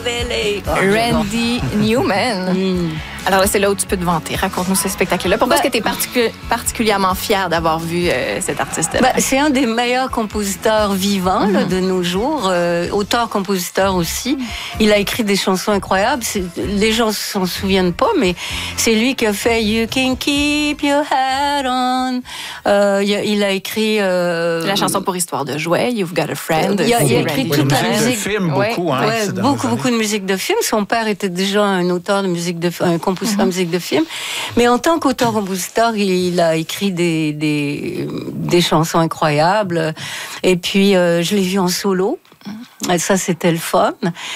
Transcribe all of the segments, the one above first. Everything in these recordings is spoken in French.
Randy Newman. Alors là, c'est là où tu peux te vanter. Raconte-nous ce spectacle-là. Pourquoi est-ce que tu es particulièrement fière d'avoir vu cet artiste-là? C'est un des meilleurs compositeurs vivants là, de nos jours. Auteur-compositeur aussi. Il a écrit des chansons incroyables. Les gens s'en souviennent pas, mais c'est lui qui a fait You Can Keep Your Hat On. Il a écrit... la chanson pour Histoire de jouet, You've Got a Friend. Il a écrit toute la musique. De film, beaucoup. Beaucoup de musique de film. Son père était déjà un auteur de musique de film, un compositeur de musique de film. Mais en tant qu'auteur-compositeur, il a écrit des chansons incroyables. Et puis, je l'ai vu en solo. Et ça, c'était le fun.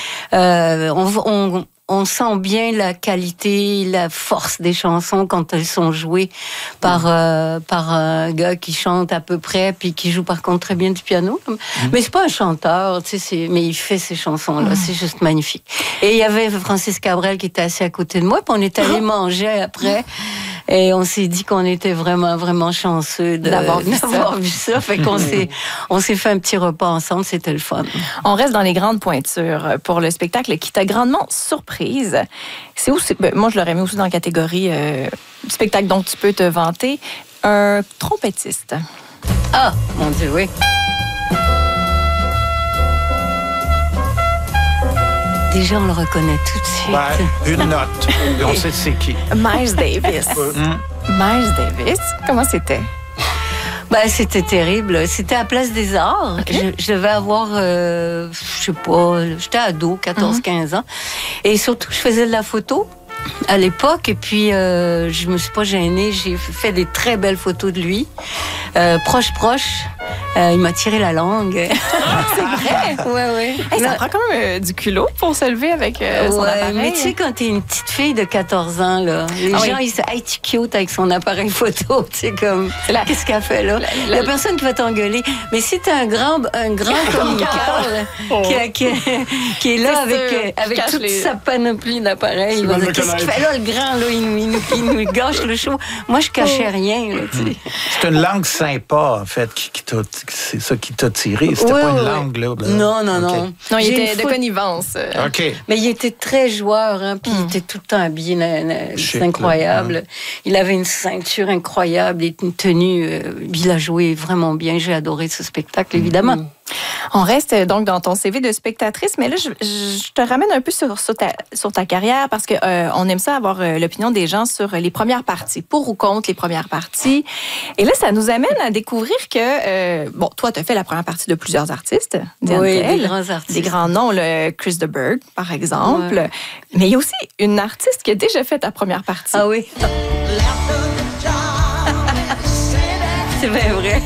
On sent bien la qualité, la force des chansons quand elles sont jouées par un gars qui chante à peu près puis qui joue par contre très bien du piano. Mais c'est pas un chanteur, tu sais, mais il fait ces chansons-là, c'est juste magnifique. Et il y avait Francis Cabrel qui était assis à côté de moi, puis on est allé manger après. Et on s'est dit qu'on était vraiment, vraiment chanceux d'avoir vu ça. Fait qu'on s'est fait un petit repas ensemble, c'était le fun. On reste dans les grandes pointures pour le spectacle qui t'a grandement surprise. C'est où? Moi, je l'aurais mis aussi dans la catégorie spectacle dont tu peux te vanter. Un trompettiste. Ah, mon Dieu, oui. Déjà, on le reconnaît tout de suite. Ouais, une note. Et on sait c'est qui. Miles Davis. Miles Davis, comment c'était? C'était terrible. C'était à Place des Arts. Okay. Je devais avoir, je sais pas, j'étais ado, 14-15 ans. Et surtout, je faisais de la photo à l'époque. Et puis, je me suis pas gênée. J'ai fait des très belles photos de lui. Proche. Il m'a tiré la langue. C'est vrai? Ouais. Hey, ça prend quand même du culot pour se lever avec son appareil. Mais tu sais, quand t'es une petite fille de 14 ans, là, les gens, ils disent « Hey, tu cute avec son appareil photo. » Tu sais, comme, qu'est-ce qu'elle fait là? Il y a personne qui va t'engueuler. Mais si t'es un grand communicateur qui est là avec toute sa panoplie d'appareils, il va dire « Qu'est-ce qu'il fait là, le grand? Là, il nous gâche le show. » Moi, je cachais rien. Là, c'est une langue sympa, en fait, c'est ça qui t'a tiré. C'était pas une langue, là. Non. Non, il était de connivence. OK. Mais il était très joueur, hein, puis il était tout le temps habillé. C'est incroyable. Il avait une ceinture incroyable et une tenue. Il a joué vraiment bien. J'ai adoré ce spectacle, évidemment. On reste donc dans ton CV de spectatrice, mais là, je te ramène un peu sur ta carrière parce que on aime ça avoir l'opinion des gens sur les premières parties, pour ou contre les premières parties. Et là, ça nous amène à découvrir que, toi, tu as fait la première partie de plusieurs artistes. Oui, des grands artistes. Des grands noms, le Chris de Burgh, par exemple. Ouais. Mais il y a aussi une artiste qui a déjà fait ta première partie. Ah oui? C'est bien vrai.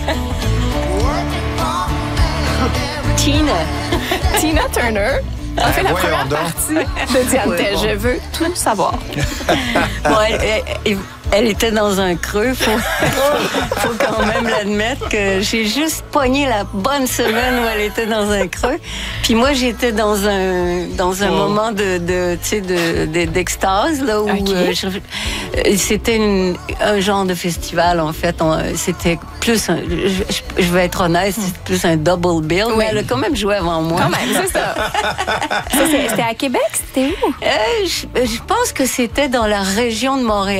Tina Turner a fait la première partie de Diane Tell. Je veux tout savoir. Elle était dans un creux. Faut quand même l'admettre que j'ai juste pogné la bonne semaine où elle était dans un creux. Puis moi, j'étais dans un moment d'extase là où c'était un genre de festival en fait. C'était plus, je vais être honnête, c'était plus un double bill, mais elle a quand même joué avant moi. Quand même, c'est ça. C'était à Québec, c'était où? Je pense que c'était dans la région de Montréal.